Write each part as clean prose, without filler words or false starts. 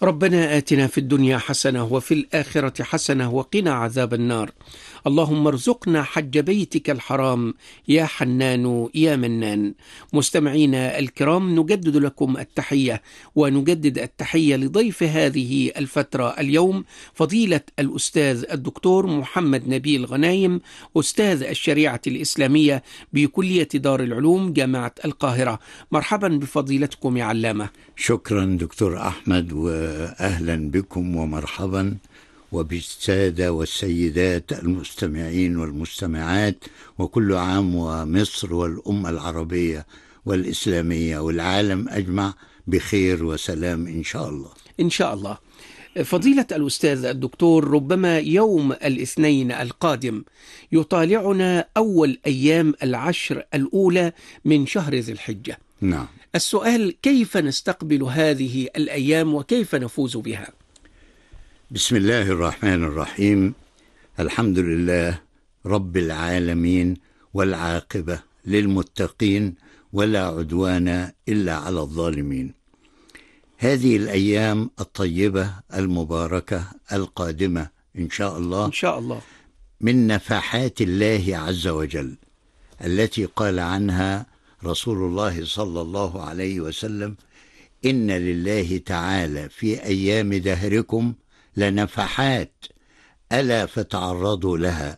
ربنا آتنا في الدنيا حسنة وفي الآخرة حسنة وقنا عذاب النار. اللهم ارزقنا حج بيتك الحرام يا حنان يا منان. مستمعينا الكرام، نجدد لكم التحية ونجدد التحية لضيف هذه الفترة اليوم، فضيلة الأستاذ الدكتور محمد نبيل غنايم، أستاذ الشريعة الإسلامية بكلية دار العلوم جامعة القاهرة. مرحبا بفضيلتكم يا علامة. شكرا دكتور أحمد، وأهلا بكم ومرحبا وبالسادة والسيدات المستمعين والمستمعات، وكل عام ومصر والأمة العربية والإسلامية والعالم أجمع بخير وسلام إن شاء الله. إن شاء الله. فضيلة الأستاذ الدكتور، ربما يوم الاثنين القادم يطالعنا أول أيام العشر الأولى من شهر ذي الحجة. نعم. السؤال: كيف نستقبل هذه الأيام وكيف نفوز بها؟ بسم الله الرحمن الرحيم. الحمد لله رب العالمين، والعاقبة للمتقين، ولا عدوان إلا على الظالمين. هذه الأيام الطيبة المباركة القادمة إن شاء الله من نفحات الله عز وجل، التي قال عنها رسول الله صلى الله عليه وسلم: إن لله تعالى في أيام دهركم لنفحات، ألا فتعرضوا لها،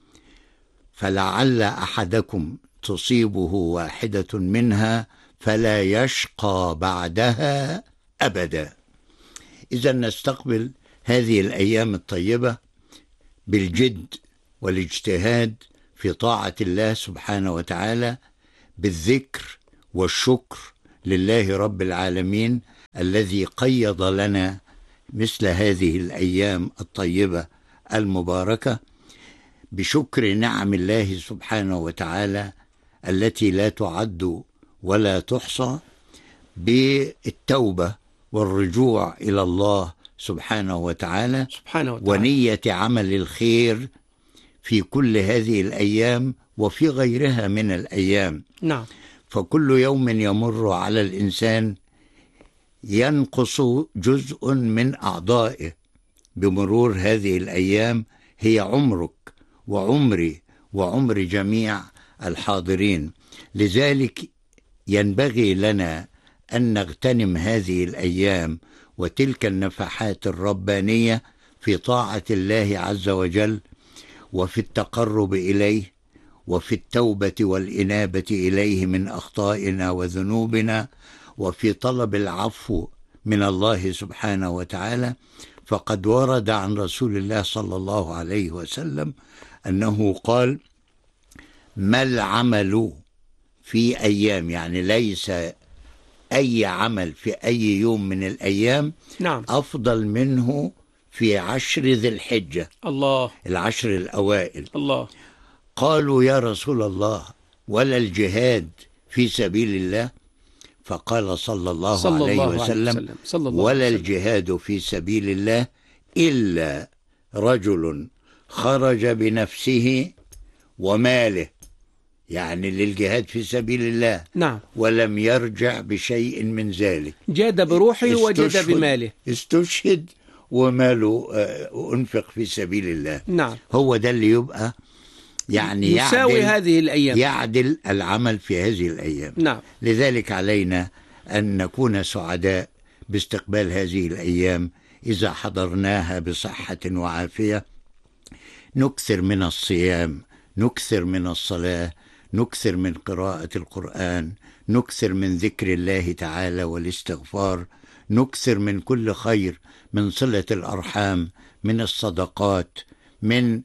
فلعل أحدكم تصيبه واحدة منها فلا يشقى بعدها أبدا. إذا نستقبل هذه الأيام الطيبة بالجد والاجتهاد في طاعة الله سبحانه وتعالى، بالذكر والشكر لله رب العالمين الذي قيض لنا مثل هذه الأيام الطيبة المباركة، بشكر نعم الله سبحانه وتعالى التي لا تعد ولا تحصى، بالتوبة والرجوع إلى الله سبحانه وتعالى ونية عمل الخير في كل هذه الأيام وفي غيرها من الأيام. نعم. فكل يوم يمر على الإنسان ينقص جزء من أعضائه بمرور هذه الأيام، هي عمرك وعمري وعمر جميع الحاضرين. لذلك ينبغي لنا أن نغتنم هذه الأيام وتلك النفحات الربانية في طاعة الله عز وجل، وفي التقرب إليه، وفي التوبة والإنابة إليه من أخطائنا وذنوبنا، وفي طلب العفو من الله سبحانه وتعالى. فقد ورد عن رسول الله صلى الله عليه وسلم أنه قال: ما العمل في أيام، يعني ليس أي عمل في أي يوم من الأيام أفضل منه في عشر ذي الحجة، الله، العشر الأوائل. الله. قالوا: يا رسول الله، ولا الجهاد في سبيل الله؟ فقال صلى الله عليه وسلم: ولا الجهاد في سبيل الله إلا رجل خرج بنفسه وماله، يعني للجهاد في سبيل الله. نعم. ولم يرجع بشيء من ذلك، جاد بروحه وجاد بماله، استشهد وماله أنفق في سبيل الله. نعم. هو ده اللي يبقى يعني يساوي هذه الأيام، يعدل العمل في هذه الأيام. نعم. لذلك علينا أن نكون سعداء باستقبال هذه الأيام إذا حضرناها بصحة وعافية. نكثر من الصيام، نكثر من الصلاة، نكثر من قراءة القرآن، نكثر من ذكر الله تعالى والاستغفار، نكثر من كل خير، من صلة الأرحام، من الصدقات، من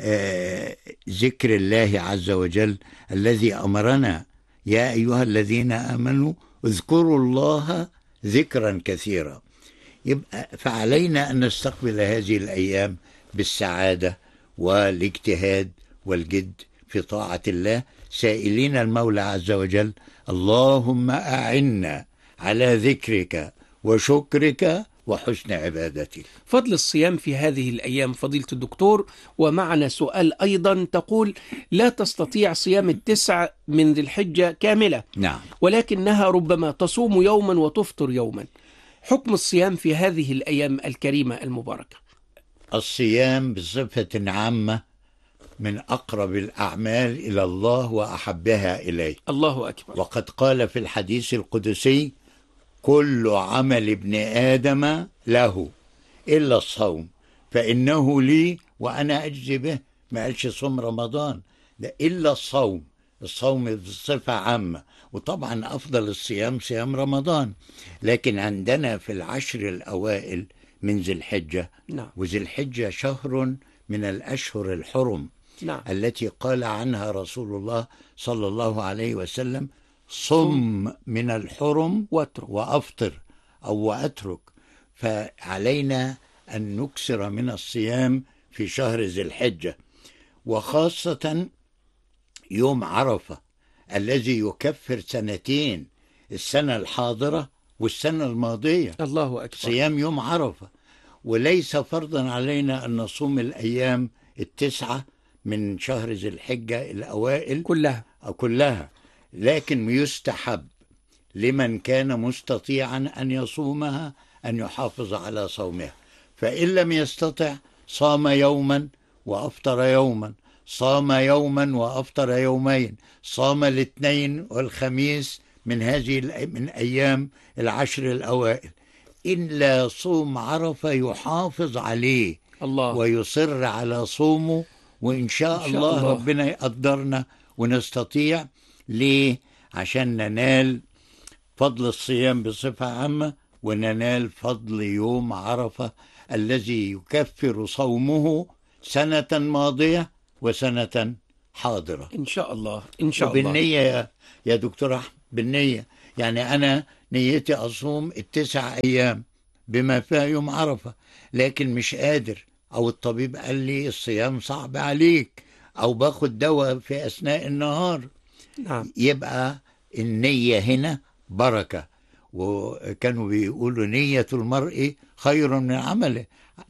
ذكر الله عز وجل الذي أمرنا: يا أيها الذين آمنوا اذكروا الله ذكرا كثيرا. يبقى فعلينا أن نستقبل هذه الأيام بالسعادة والاجتهاد والجد في طاعة الله، سائلين المولى عز وجل: اللهم أعنا على ذكرك وشكرك وحسن عبادتك. فضل الصيام في هذه الأيام فضيلة الدكتور. ومعنا سؤال أيضا، تقول: لا تستطيع صيام 9 من ذي الحجة كاملة، نعم، ولكنها ربما تصوم يوما وتفطر يوما، حكم الصيام في هذه الأيام الكريمة المباركة. الصيام بصفة عامة من أقرب الأعمال إلى الله وأحبها إليه. الله أكبر. وقد قال في الحديث القدسي: كل عمل ابن آدم له إلا الصوم فإنه لي وأنا أجزي به. ما قالش صوم رمضان، ده إلا الصوم. الصوم بصفة عامة، وطبعا أفضل الصيام صيام رمضان، لكن عندنا في العشر الأوائل من ذي الحجة. نعم. وذي الحجة شهر من الأشهر الحرم. نعم. التي قال عنها رسول الله صلى الله عليه وسلم: صم من الحرم وأفطر أو وأترك. فعلينا أن نكثر من الصيام في شهر ذي الحجة، وخاصة يوم عرفة الذي يكفر سنتين، السنة الحاضرة والسنة الماضية. الله أكبر. صيام يوم عرفة. وليس فرضا علينا أن نصوم الأيام التسعة من شهر ذي الحجة الأوائل كلها، لكن يستحب لمن كان مستطيعا أن يصومها أن يحافظ على صومها. فإن لم يستطع صام يوما وأفطر يوما، صام يوما وأفطر يومين، صام الاثنين والخميس من أيام العشر الأوائل. إلا صوم عرفة يحافظ عليه الله. ويصر على صومه، وإن شاء الله ربنا يقدرنا ونستطيع. ليه؟ عشان ننال فضل الصيام بصفة عامة، وننال فضل يوم عرفة الذي يكفر صومه سنة ماضية وسنة حاضرة إن شاء الله. إن شاء الله. وبالنية يا دكتور أحمد، بالنية. يعني أنا نيتي أصوم التسع أيام بما فيها يوم عرفة، لكن مش قادر، أو الطبيب قال لي الصيام صعب عليك، أو باخد دواء في أثناء النهار. نعم. يبقى النية هنا بركة. وكانوا بيقولوا نية المرء خير من عمله،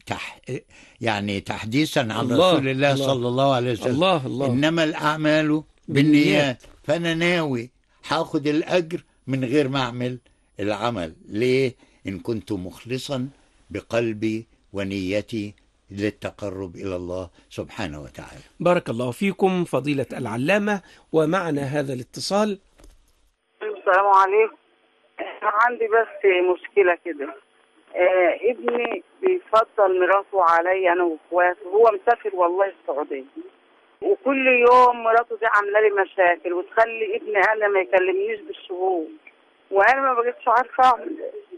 يعني تحديثا عن رسول الله صلى الله عليه وسلم. الله. إنما الأعمال بالنيات. فأنا ناوي هاخد الأجر من غير ما أعمل العمل. ليه؟ إن كنت مخلصا بقلبي ونيتي للتقرب إلى الله سبحانه وتعالى. بارك الله فيكم فضيلة العلامة. ومعنا هذا الاتصال. السلام عليكم. عندي بس مشكلة كده. ابني بيفضل مراته علي أنا وإخواته. هو مسافر والله السعودية، وكل يوم مراته دي عاملة لي مشاكل وتخلي ابني أنا ما يكلمنيش بالشهور، وأنا ما بقتش عارفة أعمل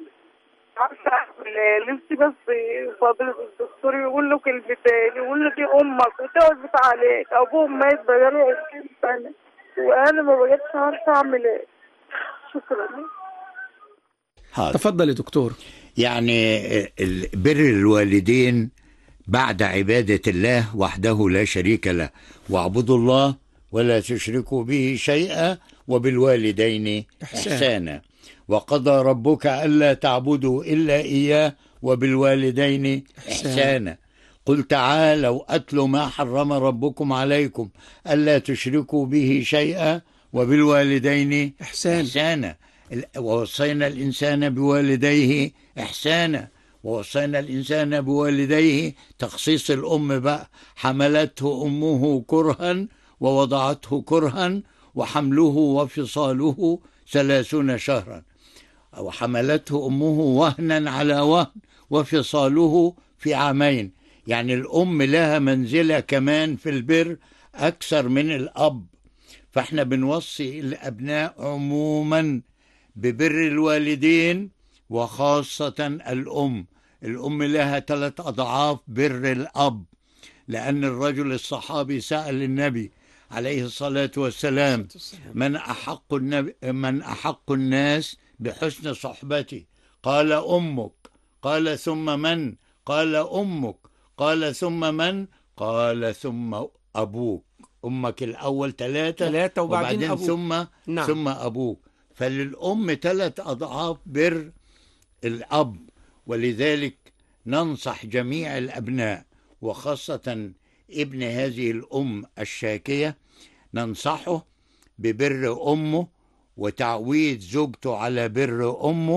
نفسي بس فضيلة الدكتور يقول له كلمتين، يقول له دي أمك وتوزت عليك، أبوهم ميت بقاله 20 سنة وأنا ما بقتش عارفة أعمل إيه. شكرا. تفضل يا دكتور. يعني بر الوالدين بعد عبادة الله وحده لا شريك له، واعبدوا الله ولا تشركوا به شيئا وبالوالدين إحسانا، وقضى ربك ألا تعبدوا إلا إياه وبالوالدين إحسانا. قل تعالوا أتل ما حرم ربكم عليكم ألا تشركوا به شيئا وبالوالدين إحسانا. ووصينا الإنسان بوالديه إحسانا. ووصينا الإنسان بوالديه تخصيص الأم بقى: حملته أمه كرها ووضعته كرها وحمله وفصاله 30 شهرا، أو حملته أمه وهنا على وهن وفصاله في عامين. يعني الأم لها منزلة كمان في البر أكثر من الأب. فإحنا بنوصي الأبناء عموما ببر الوالدين، وخاصة الأم. الأم لها 3 أضعاف بر الأب، لأن الرجل الصحابي سأل النبي عليه الصلاة والسلام: من أحق الناس بحسن صحبتي؟ قال أمك. قال ثم من؟ قال أمك. قال ثم من؟ قال ثم أبوك. أمك الأول 3 وبعدين أبوك. ثم أبوك. فللأم 3 أضعاف بر الأب. ولذلك ننصح جميع الأبناء، وخاصة ابن هذه الأم الشاكية، ننصحه ببر أمه وتعويد زوجته على بر أمه،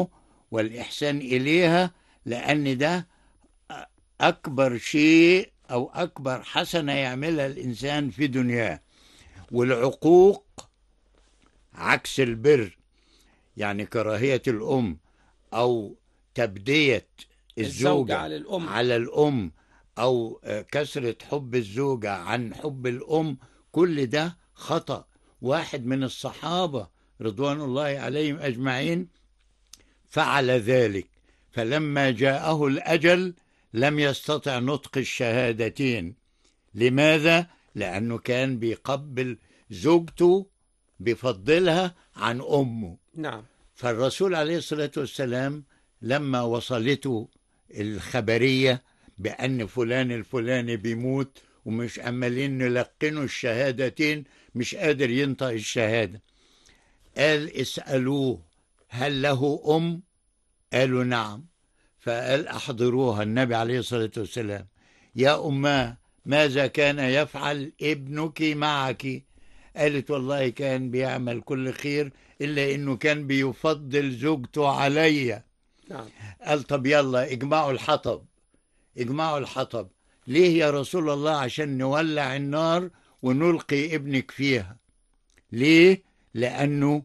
والإحسان إليها، لأن ده أكبر شيء أو أكبر حسنة يعملها الإنسان في دنياه. والعقوق عكس البر، يعني كراهية الأم أو تبدية الزوجة على الأم أو كسرة حب الزوجة عن حب الأم، كل ده خطأ. واحد من الصحابة رضوان الله عليهم أجمعين فعل ذلك، فلما جاءه الأجل لم يستطع نطق الشهادتين. لماذا؟ لأنه كان بيقبل زوجته بفضلها عن أمه. نعم. فالرسول عليه الصلاة والسلام لما وصلته الخبرية بأن فلان الفلاني بيموت ومش عمالين نلقنوا الشهادتين، مش قادر ينطق الشهادة، قال اسألوه هل له أم؟ قالوا نعم. فقال أحضروها النبي عليه الصلاة والسلام، يا أماه ماذا كان يفعل ابنك معك؟ قالت والله كان بيعمل كل خير إلا إنه كان بيفضل زوجته عليا. نعم. قال طب يلا اجمعوا الحطب. اجمعوا الحطب. ليه يا رسول الله؟ عشان نولع النار ونلقي ابنك فيها. ليه؟ لأنه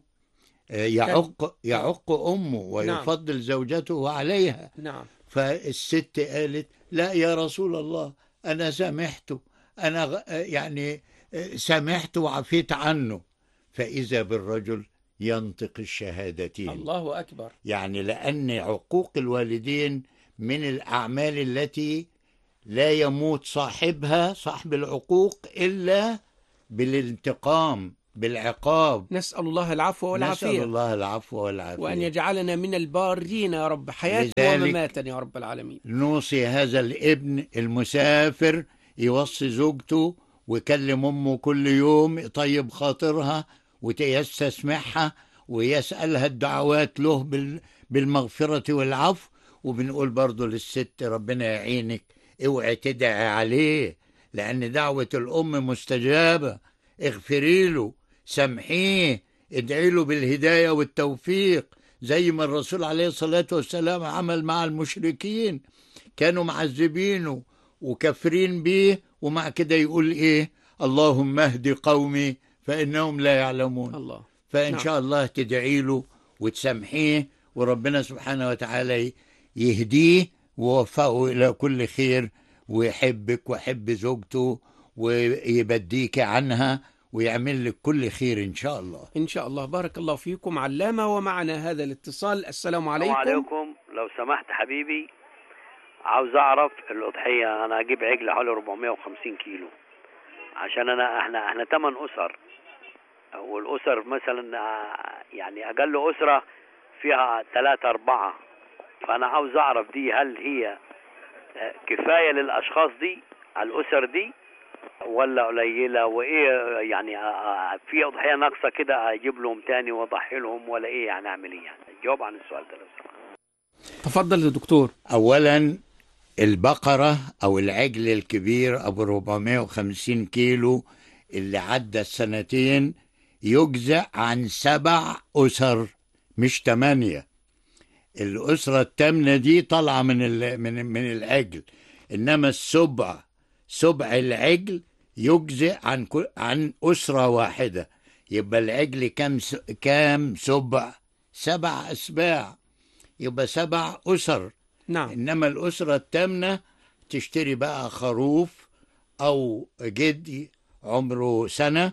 يعق أمه ويفضل زوجته عليها. نعم. فالست قالت لا يا رسول الله أنا سامحته، أنا يعني سامحته وعفيت عنه. فإذا بالرجل ينطق الشهادتين. الله أكبر. يعني لأن عقوق الوالدين من الأعمال التي لا يموت صاحبها، صاحب العقوق، إلا بالانتقام، بالعقاب. نسأل الله العفو والعافية. نسأل الله العفو والعافية، وأن يجعلنا من البارين يا رب، حياة ومماتا يا رب العالمين. نوصي هذا الابن المسافر يوصي زوجته ويكلم أمه كل يوم، يطيب خاطرها ويستسمحها ويسألها الدعوات له بالمغفرة والعفو. وبنقول برضو للست ربنا يعينك، اوعي تدعي عليه، لأن دعوة الأم مستجابة. اغفري له، سامحيه، ادعي له بالهداية والتوفيق، زي ما الرسول عليه الصلاة والسلام عمل مع المشركين، كانوا معذبينه وكفرين به، ومع كده يقول ايه؟ اللهم اهد قومي فإنهم لا يعلمون. الله. فإن شاء الله تدعي له وتسامحيه، وربنا سبحانه وتعالى يهديه ووفقه إلى كل خير، ويحبك ويحب زوجته ويبديك عنها ويعمل لك كل خير إن شاء الله. إن شاء الله. بارك الله فيكم علامة. ومعنا هذا الاتصال. السلام عليكم. السلام عليكم. لو سمحت حبيبي، عاوز أعرف الأضحية. أنا أجيب عجل حوالي 450 كيلو، عشان احنا 8 أسر، والأسر مثلا يعني أقل أسرة فيها 3-4. فأنا عاوز أعرف دي هل هي كفاية للأشخاص دي على الأسر دي ولا قليلة؟ وإيه يعني في أضحية ناقصة كده أجيب لهم تاني وأضحي لهم، ولا إيه يعني أعمل إيه؟ يعني جاوب عن السؤال ده لو سمحت. تفضل يا دكتور. أولا البقرة أو العجل الكبير أبو 450 كيلو اللي عدى السنتين يجزأ عن 7 أسر مش 8. الأسرة الثامنة دي طالعة من العجل، إنما سبع العجل يجزئ عن أسرة واحدة. يبقى العجل كام سبع؟ 7 أسباع، يبقى 7 أسر. نعم. إنما الأسرة الثامنة تشتري بقى خروف أو جدي عمره سنة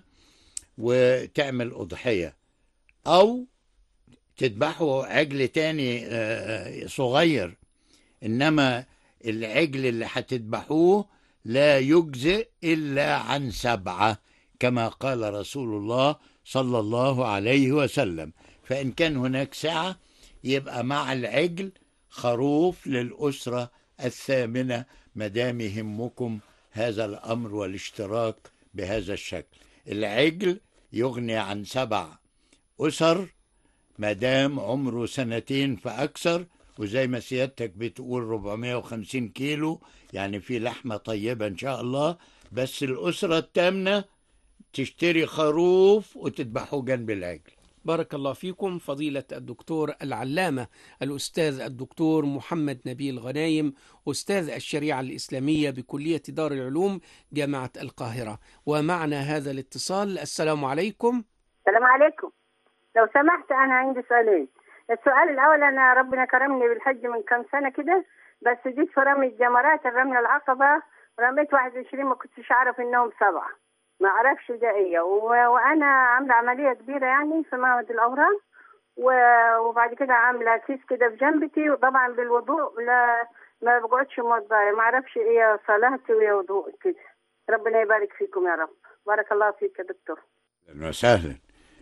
وتعمل أضحية، أو تذبحوا عجل تاني صغير. إنما العجل اللي هتذبحوه لا يجزئ إلا عن 7 كما قال رسول الله صلى الله عليه وسلم. فإن كان هناك سعة يبقى مع العجل خروف للأسرة الثامنة، مدام يهمكم هذا الأمر والاشتراك بهذا الشكل. العجل يغني عن 7 أسر مدام عمره 2 فأكثر، وزي ما سيادتك بتقول 450 كيلو، يعني في لحمة طيبة إن شاء الله. بس الأسرة الثامنة تشتري خروف وتذبحه جنب العجل. بارك الله فيكم فضيلة الدكتور العلامة الأستاذ الدكتور محمد نبيل غنايم، أستاذ الشريعة الإسلامية بكلية دار العلوم جامعة القاهرة. ومعنا هذا الاتصال. السلام عليكم. السلام عليكم. لو سمحت أنا عندي سؤالين. السؤال الأول، أنا ربنا كرمني بالحج من كام سنة كده، بس جيت في رمي الجمرات، الرمية العقبة رميت 21، ما كنتش أعرف إنهم 7، ما أعرفش ده إيه، وأنا عاملة عملية كبيرة يعني في معهد الأورام، وبعد كده عاملة كيس كده في جنبتي، وطبعا بالوضوء لا ما بقعدش موضعة، ما أعرفش إيه صلاتي ويا وضوء كده. ربنا يبارك فيكم يا رب. بارك الله فيك يا دكتور. أهلا وسهلا.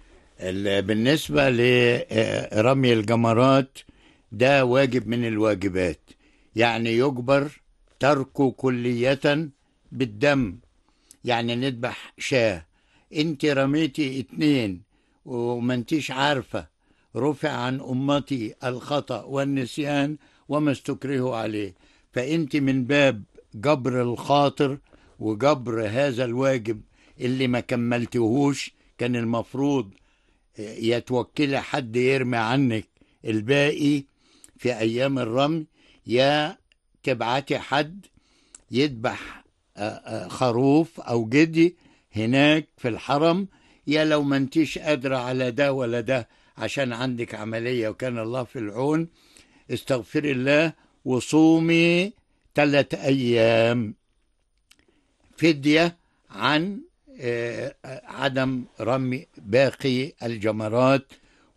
بالنسبة لرمي الجمرات ده واجب من الواجبات، يعني يجبر تركه كلية بالدم. يعني نذبح شاة، انت رميتي 2 وما انتيش عارفة، رفع عن أمتي الخطأ والنسيان وما استكرهوا عليه، فانت من باب جبر الخاطر وجبر هذا الواجب اللي ما كملتهوش، كان المفروض يتوكل حد يرمي عنك الباقي في أيام الرمي، يا تبعتي حد يذبح خروف أو جدي هناك في الحرم، يا لو ما انتيش قادرة على ده ولا ده عشان عندك عملية وكان الله في العون، استغفري الله وصومي 3 أيام فدية عن عدم رمي باقي الجمرات،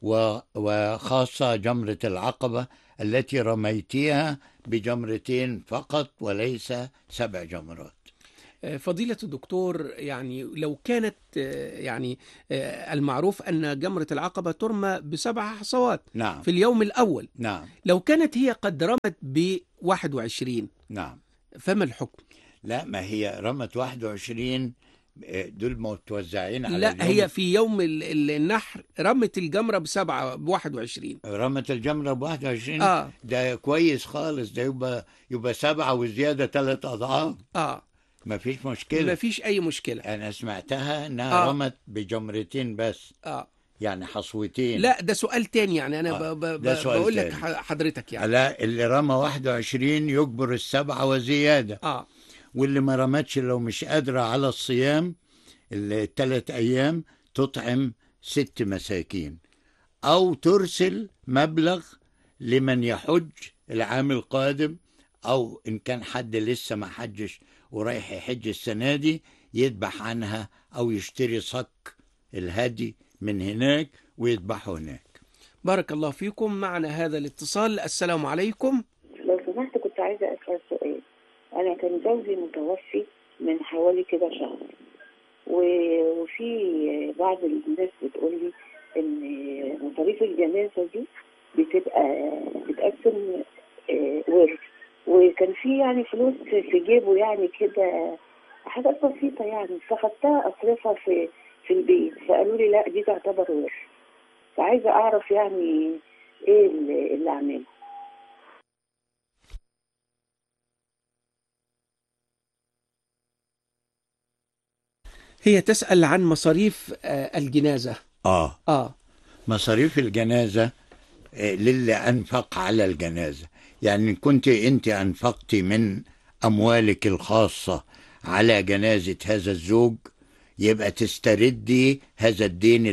وخاصة جمرة العقبة التي رميتيها بجمرتين فقط وليس 7 جمرات. فضيلة الدكتور، يعني لو كانت يعني المعروف أن جمرة العقبة ترمى ب7 حصوات نعم. في اليوم الأول، نعم. لو كانت هي قد رمت ب21، نعم، فما الحكم؟ لا، ما هي رمت 21 دول متوزعين على لا اليوم. هي في يوم النحر رمت الجمرة ب21. رمت الجمرة ب21. ده كويس خالص، ده يبقى 7 وزيادة 3 أضعاف. ما فيش مشكلة، ما فيش أي مشكلة. أنا سمعتها أنها رمت بجمرتين بس، يعني حصوتين. لا ده سؤال تاني، يعني أنا بقول لك حضرتك يعني لا، اللي رمى 21 يجبر 7 وزيادة. واللي ما رمتش لو مش قادرة على الصيام 3 أيام تطعم 6 مساكين، أو ترسل مبلغ لمن يحج العام القادم، أو إن كان حد لسه ما حجش ورايح يحج السنة دي يذبح عنها، أو يشتري صك الهدي من هناك ويذبحه هناك. بارك الله فيكم. معنا هذا الاتصال. السلام عليكم. لو سمحت كنت عايزة أسأل سؤال. أنا كان زوجي متوفي من حوالي كده شهر، وفي بعض الناس بتقول لي إن مصاريف الجنازة دي بتقسم ورث، وكان في يعني فلوس في جيبه يعني كده حاجات بسيطة يعني، فخدتها أصرفها في البيت، فقالوا لي لا دي تعتبر ورث، فعايزة أعرف يعني إيه اللي أعمله. هي تسأل عن مصاريف الجنازة. مصاريف الجنازة للي أنفق على الجنازة، يعني كنت أنت أنفقتي من أموالك الخاصة على جنازة هذا الزوج، يبقى تستردي هذا الدين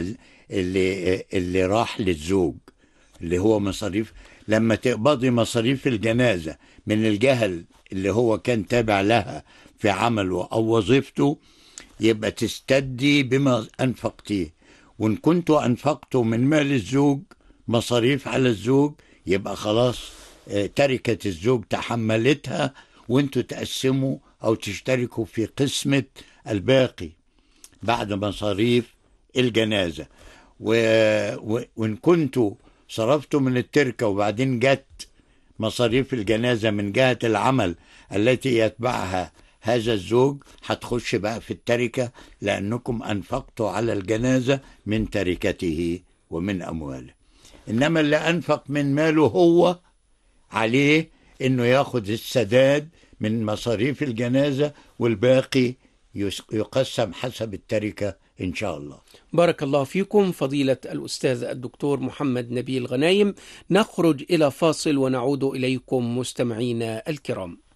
اللي راح للزوج، اللي هو مصاريف. لما تقبضي مصاريف الجنازة من الجهل اللي هو كان تابع لها في عمله أو وظيفته، يبقى تستدي بما أنفقتيه. وإن كنتوا أنفقتوا من مال الزوج مصاريف على الزوج، يبقى خلاص تركة الزوج تحملتها، وانتوا تقسموا أو تشتركوا في قسمة الباقي بعد مصاريف الجنازة. وإن كنتوا صرفتوا من التركة وبعدين جت مصاريف الجنازة من جهة العمل التي يتبعها هذا الزوج، هتخش بقى في التركة، لأنكم أنفقتوا على الجنازة من تركته ومن أمواله. إنما اللي أنفق من ماله هو عليه إنه ياخد السداد من مصاريف الجنازة، والباقي يقسم حسب التركة إن شاء الله. بارك الله فيكم فضيلة الأستاذ الدكتور محمد نبيل غنايم. نخرج إلى فاصل ونعود إليكم مستمعينا الكرام.